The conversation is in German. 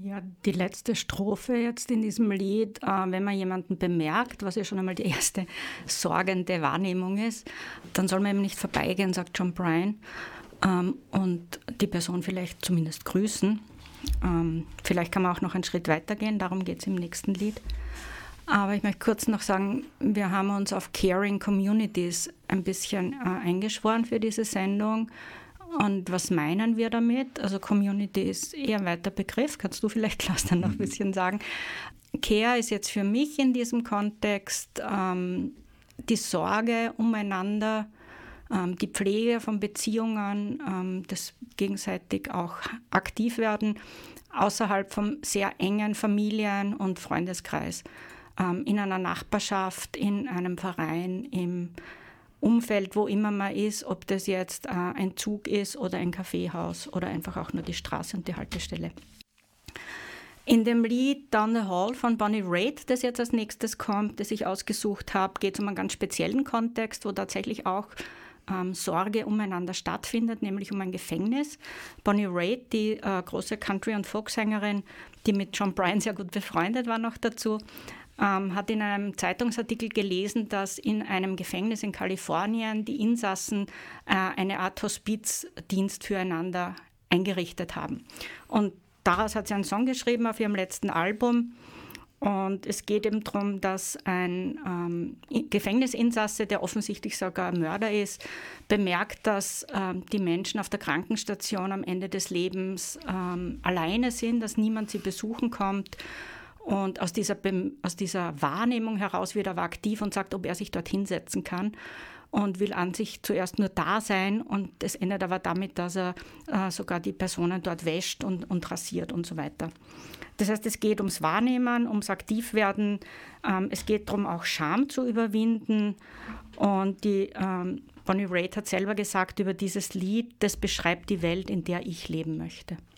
Ja, die letzte Strophe jetzt in diesem Lied, wenn man jemanden bemerkt, was ja schon einmal die erste sorgende Wahrnehmung ist, dann soll man eben nicht vorbeigehen, sagt John Bryan, und die Person vielleicht zumindest grüßen. Vielleicht kann man auch noch einen Schritt weitergehen, darum geht es im nächsten Lied. Aber ich möchte kurz noch sagen, wir haben uns auf Caring Communities ein bisschen eingeschworen für diese Sendung. Und was meinen wir damit? Also Community ist eher ein weiter Begriff. Kannst du vielleicht, Klaus, dann noch ein bisschen sagen? Care ist jetzt für mich in diesem Kontext die Sorge umeinander, die Pflege von Beziehungen, das gegenseitig auch aktiv werden, außerhalb vom sehr engen Familien- und Freundeskreis, in einer Nachbarschaft, in einem Verein, im Umfeld, wo immer man ist, ob das jetzt ein Zug ist oder ein Kaffeehaus oder einfach auch nur die Straße und die Haltestelle. In dem Lied Down the Hall von Bonnie Raitt, das jetzt als nächstes kommt, das ich ausgesucht habe, geht es um einen ganz speziellen Kontext, wo tatsächlich auch Sorge umeinander stattfindet, nämlich um ein Gefängnis. Bonnie Raitt, die große Country- und Folksängerin, die mit John Bryan sehr gut befreundet war noch dazu, hat in einem Zeitungsartikel gelesen, dass in einem Gefängnis in Kalifornien die Insassen eine Art Hospizdienst füreinander eingerichtet haben. Und daraus hat sie einen Song geschrieben auf ihrem letzten Album. Und es geht eben darum, dass ein Gefängnisinsasse, der offensichtlich sogar ein Mörder ist, bemerkt, dass die Menschen auf der Krankenstation am Ende des Lebens alleine sind, dass niemand sie besuchen kommt. Und aus dieser Wahrnehmung heraus wird er aber aktiv und sagt, ob er sich dort hinsetzen kann und will an sich zuerst nur da sein. Und es endet aber damit, dass er sogar die Personen dort wäscht und rasiert und so weiter. Das heißt, es geht ums Wahrnehmen, ums Aktivwerden. Es geht darum, auch Scham zu überwinden. Und die Bonnie Raitt hat selber gesagt über dieses Lied, das beschreibt die Welt, in der ich leben möchte.